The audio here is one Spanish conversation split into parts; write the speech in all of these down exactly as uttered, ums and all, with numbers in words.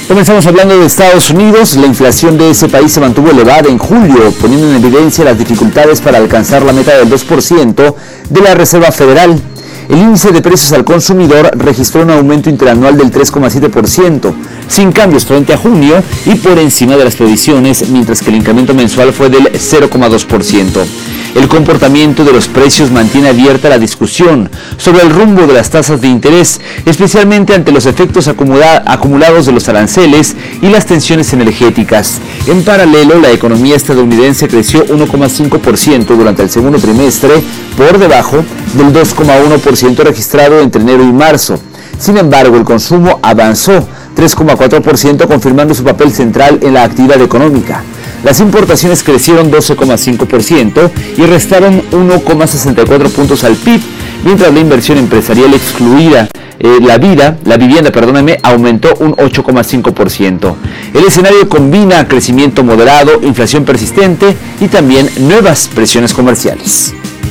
Comenzamos hablando de Estados Unidos. La inflación de ese país se mantuvo elevada en julio, poniendo en evidencia las dificultades para alcanzar la meta del dos por ciento de la Reserva Federal. El índice de precios al consumidor registró un aumento interanual del tres coma siete por ciento, sin cambios frente a junio y por encima de las previsiones, mientras que el incremento mensual fue del cero coma dos por ciento. El comportamiento de los precios mantiene abierta la discusión sobre el rumbo de las tasas de interés, especialmente ante los efectos acumula- acumulados de los aranceles y las tensiones energéticas. En paralelo, la economía estadounidense creció uno coma cinco por ciento durante el segundo trimestre, por debajo del dos coma uno por ciento registrado entre enero y marzo. Sin embargo, el consumo avanzó tres coma cuatro por ciento, confirmando su papel central en la actividad económica. Las importaciones crecieron doce coma cinco por ciento y restaron uno coma sesenta y cuatro puntos al P I B, mientras la inversión empresarial excluida, eh, la vida, la vivienda, perdóname, aumentó un ocho coma cinco por ciento. El escenario combina crecimiento moderado, inflación persistente y también nuevas presiones comerciales.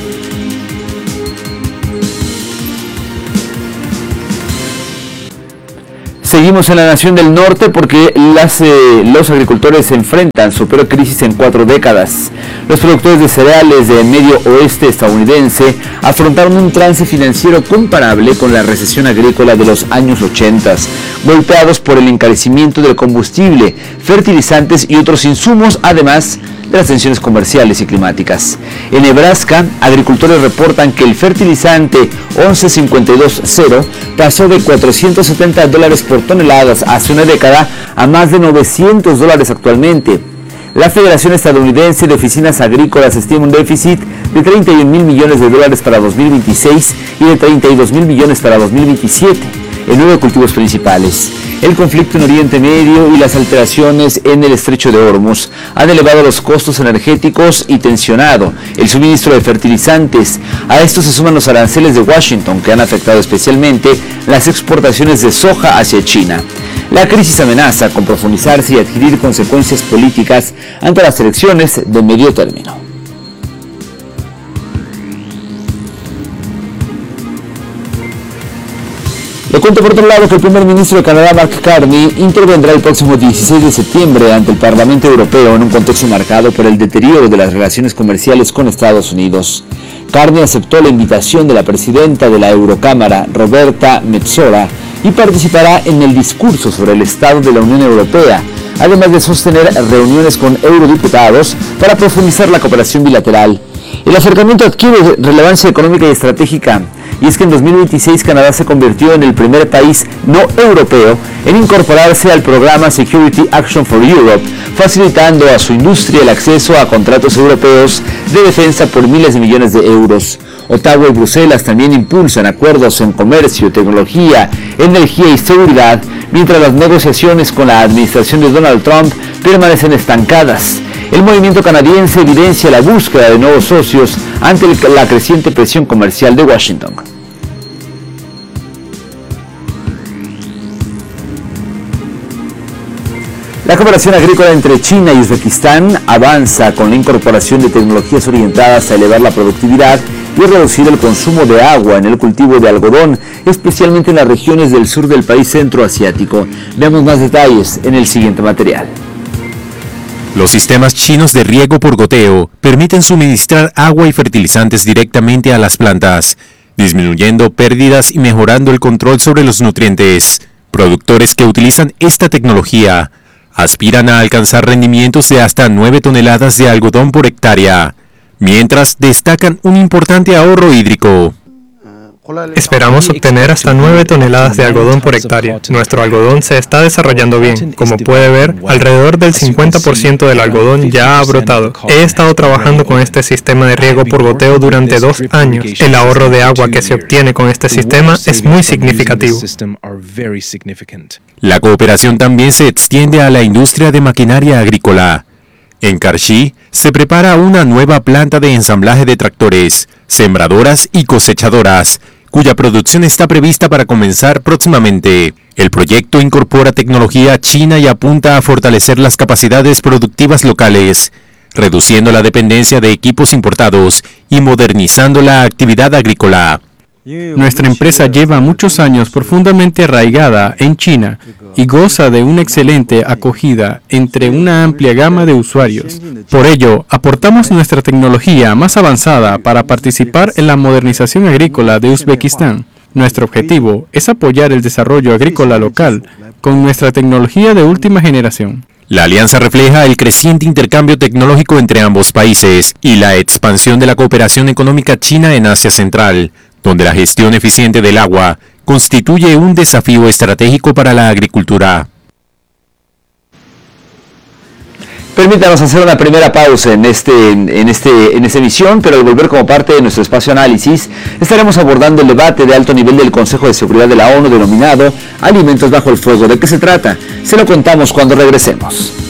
Seguimos en la nación del norte porque las, eh, los agricultores se enfrentan su peor crisis en cuatro décadas. Los productores de cereales del medio oeste estadounidense afrontaron un trance financiero comparable con la recesión agrícola de los años ochenta, golpeados por el encarecimiento del combustible, fertilizantes y otros insumos, además de las tensiones comerciales y climáticas. En Nebraska, agricultores reportan que el fertilizante once cincuenta y dos cero pasó de cuatrocientos setenta dólares por toneladas hace una década a más de novecientos dólares actualmente. La Federación Estadounidense de Oficinas Agrícolas estima un déficit de treinta y un mil millones de dólares para dos mil veintiséis y de treinta y dos mil millones para dos mil veintisiete. En nueve cultivos principales. El conflicto en Oriente Medio y las alteraciones en el estrecho de Hormuz han elevado los costos energéticos y tensionado el suministro de fertilizantes. A esto se suman los aranceles de Washington, que han afectado especialmente las exportaciones de soja hacia China. La crisis amenaza con profundizarse y adquirir consecuencias políticas ante las elecciones de medio término. Le cuento por otro lado que el primer ministro de Canadá, Mark Carney, intervendrá el próximo dieciséis de septiembre ante el Parlamento Europeo en un contexto marcado por el deterioro de las relaciones comerciales con Estados Unidos. Carney aceptó la invitación de la presidenta de la Eurocámara, Roberta Metsola, y participará en el discurso sobre el estado de la Unión Europea, además de sostener reuniones con eurodiputados para profundizar la cooperación bilateral. El acercamiento adquiere relevancia económica y estratégica, y es que en dos mil veintiséis Canadá se convirtió en el primer país no europeo en incorporarse al programa Security Action for Europe, facilitando a su industria el acceso a contratos europeos de defensa por miles de millones de euros. Ottawa y Bruselas también impulsan acuerdos en comercio, tecnología, energía y seguridad, mientras las negociaciones con la administración de Donald Trump permanecen estancadas. El movimiento canadiense evidencia la búsqueda de nuevos socios ante la creciente presión comercial de Washington. La cooperación agrícola entre China y Uzbekistán avanza con la incorporación de tecnologías orientadas a elevar la productividad y reducir el consumo de agua en el cultivo de algodón, especialmente en las regiones del sur del país centroasiático. Veamos más detalles en el siguiente material. Los sistemas chinos de riego por goteo permiten suministrar agua y fertilizantes directamente a las plantas, disminuyendo pérdidas y mejorando el control sobre los nutrientes. Productores que utilizan esta tecnología aspiran a alcanzar rendimientos de hasta nueve toneladas de algodón por hectárea, mientras destacan un importante ahorro hídrico. Esperamos obtener hasta nueve toneladas de algodón por hectárea. Nuestro algodón se está desarrollando bien. Como puede ver, alrededor del cincuenta por ciento del algodón ya ha brotado. He estado trabajando con este sistema de riego por goteo durante dos años. El ahorro de agua que se obtiene con este sistema es muy significativo. La cooperación también se extiende a la industria de maquinaria agrícola. En Karshi se prepara una nueva planta de ensamblaje de tractores, sembradoras y cosechadoras, cuya producción está prevista para comenzar próximamente. El proyecto incorpora tecnología china y apunta a fortalecer las capacidades productivas locales, reduciendo la dependencia de equipos importados y modernizando la actividad agrícola. Nuestra empresa lleva muchos años profundamente arraigada en China y goza de una excelente acogida entre una amplia gama de usuarios. Por ello, aportamos nuestra tecnología más avanzada para participar en la modernización agrícola de Uzbekistán. Nuestro objetivo es apoyar el desarrollo agrícola local con nuestra tecnología de última generación. La alianza refleja el creciente intercambio tecnológico entre ambos países y la expansión de la cooperación económica china en Asia Central, donde la gestión eficiente del agua constituye un desafío estratégico para la agricultura. Permítanos hacer una primera pausa en, este, en, este, en esta emisión, pero al volver como parte de nuestro espacio análisis, estaremos abordando el debate de alto nivel del Consejo de Seguridad de la ONU denominado Alimentos bajo el fuego. ¿De qué se trata? Se lo contamos cuando regresemos.